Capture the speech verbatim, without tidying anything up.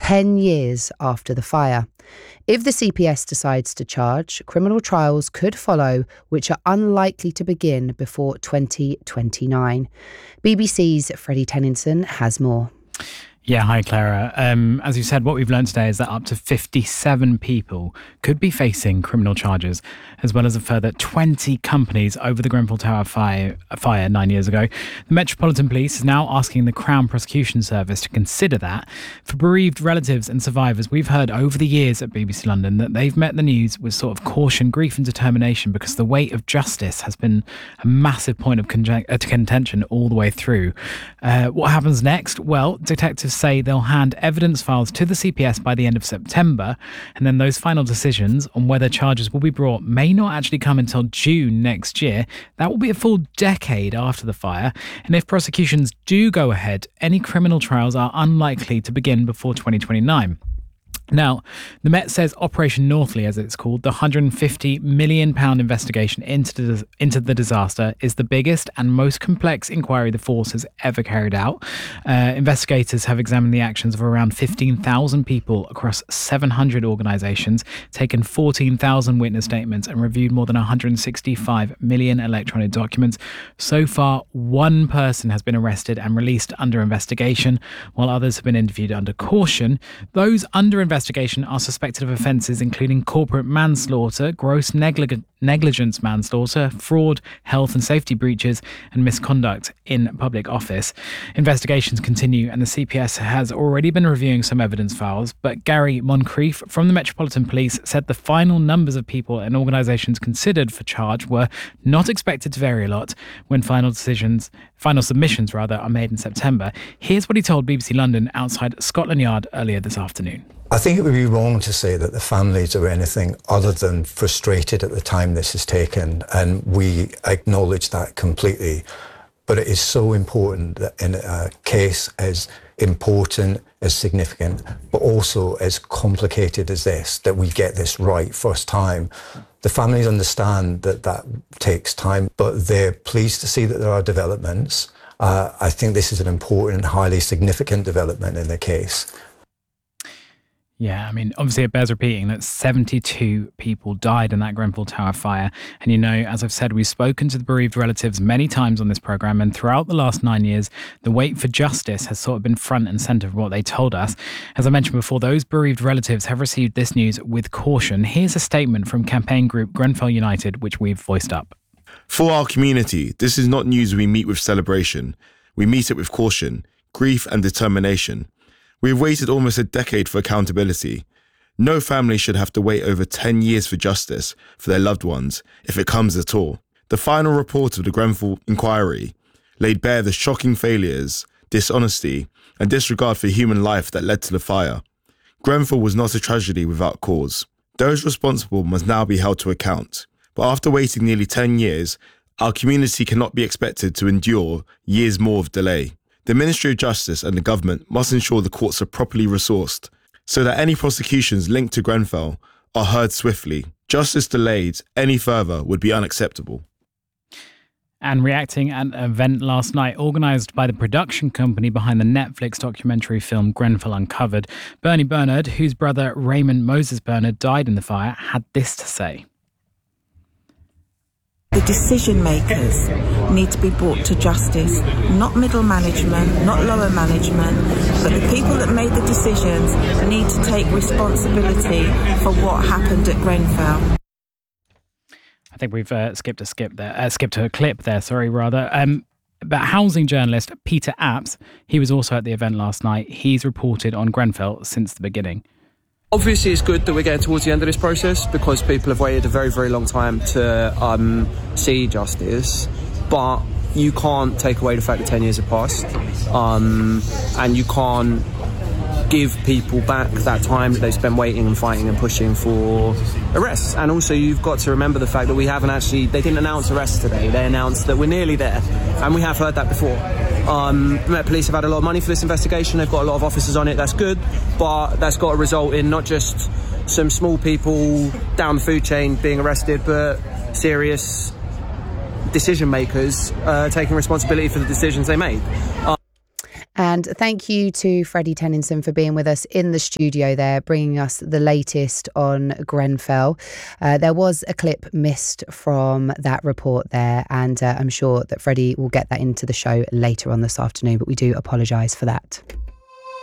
ten years after the fire. If the C P S decides to charge, criminal trials could follow, which are unlikely to begin before twenty twenty-nine. B B C's Freddie Tennyson has more. Yeah, hi Clara. Um, as you said, what we've learned today is that up to fifty-seven people could be facing criminal charges, as well as a further twenty companies over the Grenfell Tower fire, fire nine years ago. The Metropolitan Police is now asking the Crown Prosecution Service to consider that. For bereaved relatives and survivors, we've heard over the years at B B C London that they've met the news with sort of caution, grief and determination, because the weight of justice has been a massive point of conge- uh, contention all the way through. Uh, what happens next? Well, detectives say they'll hand evidence files to the C P S by the end of September, and then those final decisions on whether charges will be brought may not actually come until June next year. That will be a full decade after the fire, and if prosecutions do go ahead, any criminal trials are unlikely to begin before twenty twenty-nine. Now, the Met says Operation Northleigh, as it's called, the one hundred fifty million pounds investigation into the, into the disaster, is the biggest and most complex inquiry the force has ever carried out. Uh, investigators have examined the actions of around fifteen thousand people across seven hundred organisations, taken fourteen thousand witness statements and reviewed more than one hundred sixty-five million electronic documents. So far, one person has been arrested and released under investigation, while others have been interviewed under caution. Those under investigation Investigation are suspected of offences including corporate manslaughter, gross neglig- negligence manslaughter, fraud, health and safety breaches, and misconduct in public office. Investigations continue, and the C P S has already been reviewing some evidence files. But Gary Moncrief from the Metropolitan Police said the final numbers of people and organisations considered for charge were not expected to vary a lot when final decisions, final submissions rather, are made in September. Here's what he told B B C London outside Scotland Yard earlier this afternoon. I think it would be wrong to say that the families are anything other than frustrated at the time this has taken, and we acknowledge that completely. But it is so important that in a case as important, as significant, but also as complicated as this, that we get this right first time. The families understand that that takes time, but they're pleased to see that there are developments. Uh, I think this is an important, highly significant development in the case. Yeah, I mean, obviously it bears repeating that seventy-two people died in that Grenfell Tower fire. And, you know, as I've said, we've spoken to the bereaved relatives many times on this programme, and throughout the last nine years, the wait for justice has sort of been front and centre of what they told us. As I mentioned before, those bereaved relatives have received this news with caution. Here's a statement from campaign group Grenfell United, which we've voiced up. For our community, this is not news we meet with celebration. We meet it with caution, grief and determination. We have waited almost a decade for accountability. No family should have to wait over ten years for justice for their loved ones, if it comes at all. The final report of the Grenfell inquiry laid bare the shocking failures, dishonesty, and disregard for human life that led to the fire. Grenfell was not a tragedy without cause. Those responsible must now be held to account. But after waiting nearly ten years, our community cannot be expected to endure years more of delay. The Ministry of Justice and the government must ensure the courts are properly resourced so that any prosecutions linked to Grenfell are heard swiftly. Justice delayed any further would be unacceptable. And reacting at an event last night organised by the production company behind the Netflix documentary film Grenfell Uncovered, Bernie Bernard, whose brother Raymond Moses Bernard died in the fire, had this to say. The decision makers need to be brought to justice, not middle management, not lower management, but the people that made the decisions need to take responsibility for what happened at Grenfell. I think we've uh, skipped a skip there, uh, skipped a clip there, sorry, rather. Um, but housing journalist Peter Apps, he was also at the event last night. He's reported on Grenfell since the beginning. Obviously, it's good that we're getting towards the end of this process because people have waited a very, very long time to um, see justice. But you can't take away the fact that ten years have passed, um, and you can't give people back that time that they've spent waiting and fighting and pushing for arrests. And also, you've got to remember the fact that we haven't actually, they didn't announce arrests today. They announced that we're nearly there, and we have heard that before. Um, the Met Police have had a lot of money for this investigation. They've got a lot of officers on it. That's good, but that's got to result in not just some small people down the food chain being arrested, but serious decision makers uh, taking responsibility for the decisions they made. Um, And thank you to Freddie Tennyson for being with us in the studio there, bringing us the latest on Grenfell. Uh, there was a clip missed from that report there, and uh, I'm sure that Freddie will get that into the show later on this afternoon, but we do apologise for that.